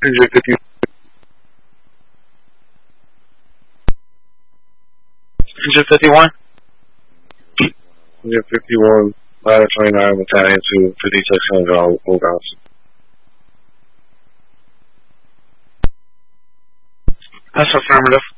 150. 151? 151, Ladder 29, Battalion 2, 5600, Old House. That's affirmative.